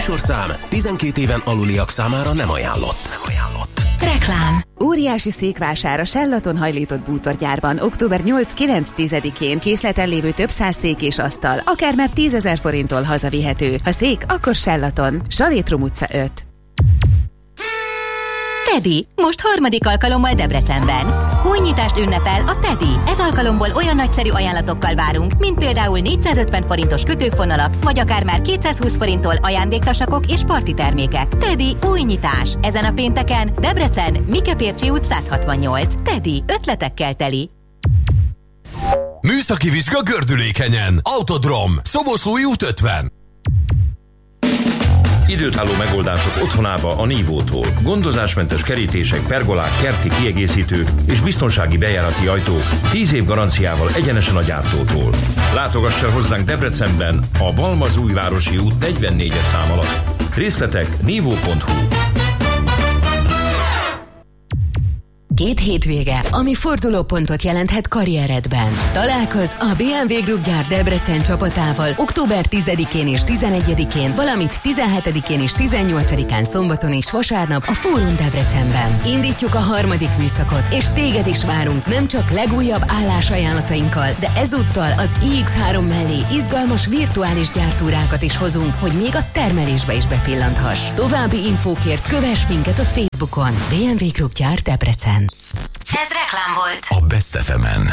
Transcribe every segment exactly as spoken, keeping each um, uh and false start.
műsorszám tizenkét éven aluliak számára nem ajánlott. Nem ajánlott. Reklám. Óriási székvásár a Shellaton hajlított bútorgyárban október nyolc-kilenc-tizedikén készleten lévő több száz szék és asztal, akár már tízezer forinttól hazavihető. Ha szék, akkor Shellaton. Salétrum utca öt. Teddy, most harmadik alkalommal Debrecenben. Újnyitást ünnepel a Teddy. Ez alkalomból olyan nagyszerű ajánlatokkal várunk, mint például négyszázötven forintos kötőfonalak, vagy akár már kétszázhúsz forinttól ajándéktasakok és parti termékek. Teddy újnyitás. Ezen a pénteken Debrecen, Mikepércsi út száz hatvannyolc. Teddy, ötletekkel teli. Műszaki vizsga Gördülékenyen. Autodrom, Szoboszlói út ötven. Időtálló megoldások otthonába a Nívótól. Gondozásmentes kerítések, pergolák, kerti kiegészítők és biztonsági bejárati ajtók tíz év garanciával egyenesen a gyártótól. Látogass el hozzánk Debrecenben a Balmazújvárosi út negyvennégyes szám alatt. Részletek nívó pont hu. Két hétvége, ami fordulópontot jelenthet karrieredben. Találkozz a bé em vé Group gyár Debrecen csapatával október tizedikén és tizenegyedikén, valamint tizenhetedikén és tizennyolcadikán szombaton és vasárnap a Fórum Debrecenben. Indítjuk a harmadik műszakot, és téged is várunk nem csak legújabb állásajánlatainkkal, de ezúttal az i iksz három mellé izgalmas virtuális gyártúrákat is hozunk, hogy még a termelésbe is bepillanthass. További infókért kövess minket a Facebookon. bé em vé Group gyár Debrecen. Ez reklám volt a Best ef emen.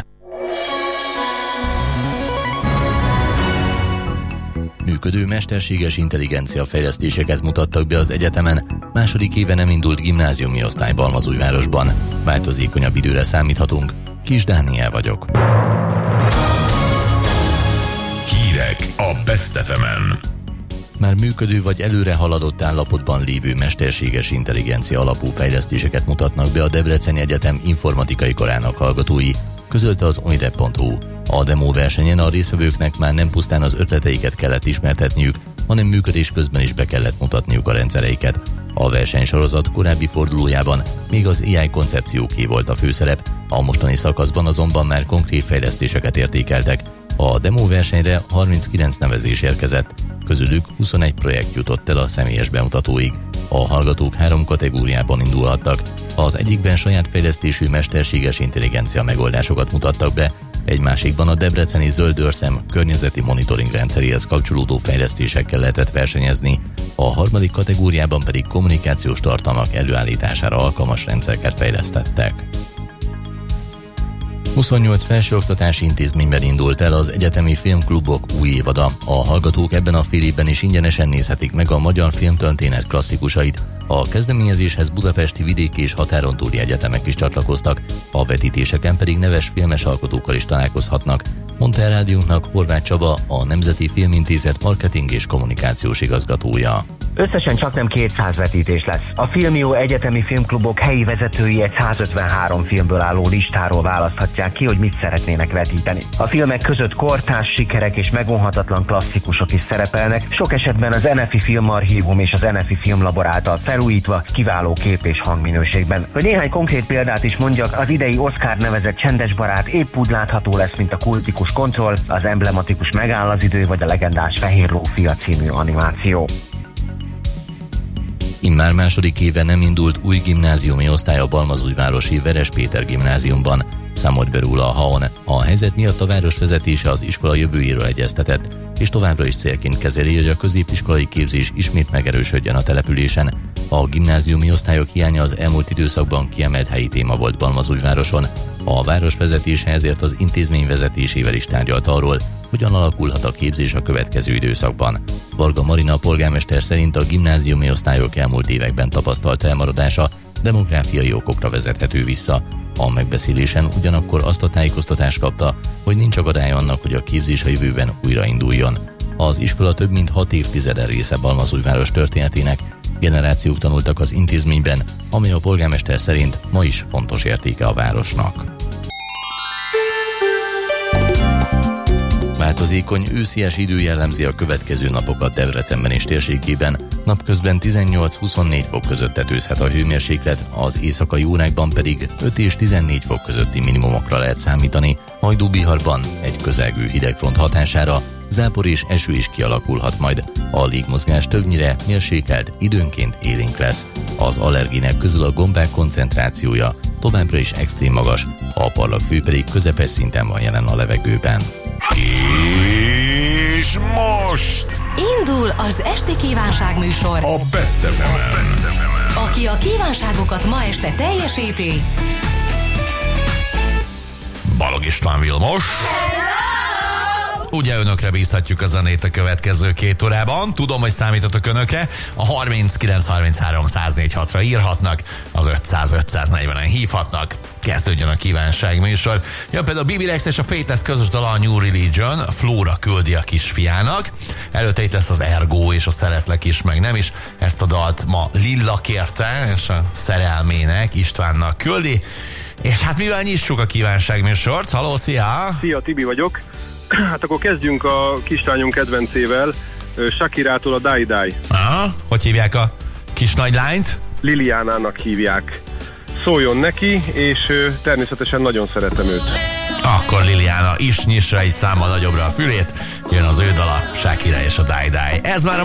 Működő mesterséges intelligencia fejlesztéseket mutattak be az egyetemen, második éve nem indult gimnáziumi osztály Balmazújvárosban. Változékonyabb időre számíthatunk. Kis Dániel vagyok. Hírek a Best ef emen. Már működő vagy előre haladott állapotban lévő mesterséges intelligencia alapú fejlesztéseket mutatnak be a Debreceni Egyetem informatikai karának hallgatói, közölte az onidep pont hu. A demo versenyen a résztvevőknek már nem pusztán az ötleteiket kellett ismertetniük, hanem működés közben is be kellett mutatniuk a rendszereiket. A versenysorozat korábbi fordulójában még az á i koncepcióké volt a főszerep, a mostani szakaszban azonban már konkrét fejlesztéseket értékeltek. A demo versenyre harminckilenc nevezés érkezett, közülük huszonegy projekt jutott el a személyes bemutatóig. A hallgatók három kategóriában indulhattak. Az egyikben saját fejlesztésű mesterséges intelligencia megoldásokat mutattak be, egy másikban a debreceni Zöld Őrszem környezeti monitoring rendszeréhez kapcsolódó fejlesztésekkel lehetett versenyezni, a harmadik kategóriában pedig kommunikációs tartalmak előállítására alkalmas rendszereket fejlesztettek. huszonnyolc felsőoktatási intézményben indult el az egyetemi filmklubok új évada. A hallgatók ebben a fél évben is ingyenesen nézhetik meg a magyar filmtörténet klasszikusait. A kezdeményezéshez budapesti, vidéki és határon túli egyetemek is csatlakoztak, a vetítéseken pedig neves filmes alkotókkal is találkozhatnak, mondta el rádiónknak Horváth Csaba, a Nemzeti Filmintézet marketing és kommunikációs igazgatója. Összesen csaknem kétszáz vetítés lesz. A Filmió egyetemi filmklubok helyi vezetői egy százötvenhárom filmből álló listáról választhatják ki, hogy mit szeretnének vetíteni. A filmek között kortárs sikerek és megvonhatatlan klasszikusok is szerepelnek, sok esetben az en ef i Filmarchívum és az en ef i Filmlabor által felújítva, kiváló kép- és hangminőségben. Hogy néhány konkrét példát is mondjak, az idei Oscar nevezett Csendes barát épp úgy látható lesz, mint a kultikus Kontroll, az emblematikus Megáll az idő vagy a legendás Fehér Lófia című animáció. Immár második éve nem indult új gimnáziumi osztály a balmazújvárosi Veres Péter gimnáziumban, számolt be róla a há o en. A helyzet miatt a város vezetése az iskola jövőjéről egyeztetett, és továbbra is célként kezeli, hogy a középiskolai képzés ismét megerősödjön a településen. A gimnáziumi osztályok hiánya az elmúlt időszakban kiemelt helyi téma volt Balmazújvároson. A város vezetése ezért az intézmény vezetésével is tárgyalt arról, hogyan alakulhat a képzés a következő időszakban. Varga Marina polgármester szerint a gimnáziumi osztályok elmúlt években tapasztalt elmaradása demográfiai okokra vezethető vissza. A megbeszélésen ugyanakkor azt a tájékoztatást kapta, hogy nincs akadály annak, hogy a képzés a jövőben újrainduljon. Az iskola több mint hat évtizede része Balmazújváros történetének, generációk tanultak az intézményben, ami a polgármester szerint ma is fontos értéke a városnak. Változékony őszies idő jellemzi a következő napokat Debrecenben és térségében, napközben tizennyolc-huszonnégy fok között tetőzhet a hőmérséklet, az éjszakai órákban pedig öt és tizennégy fok közötti minimumokra lehet számítani, Hajdú-Biharban egy közelgő hidegfront hatására zápor és eső is kialakulhat majd. A légmozgás többnyire mérsékelt, időnként élénk lesz. Az allergének közül a gombák koncentrációja továbbra is extrém magas, a parlagfű pedig közepes szinten van jelen a levegőben. És most Indul az esti kívánság műsor, a Best ef emen. aki a kívánságokat ma este teljesíti. Balog István Vilmos. Ugye önökre bízhatjuk a zenét a következő két órában. Tudom, hogy számítotok önökre. A harminckilenc harminchárom száz négy hatra írhatnak, az ötszáz ötszáznegyvenen hívhatnak. Kezdődjön a kívánság műsor. Ja, például a Bibi Rex és a Faithless közös dala a New Religion, Flóra küldi a kisfiának. Előtte itt lesz az Ergo és a Szeretlek is, meg nem is. Ezt a dalt ma Lilla kérte, és a szerelmének, Istvánnak küldi. És hát mivel nyissuk a kívánság műsort? Halló, szia! Szia, Tibi vagyok. Hát akkor kezdjünk a kislányunk kedvencével, Shakirától a Die Die. Aha, hogy hívják a kis nagylányt? Liliánának hívják. Szóljon neki, és természetesen nagyon szeretem őt. Akkor Liliana is nyissa egy számmal nagyobbra a fülét, jön az ő dala, Shakira és a Die Die. Ez már a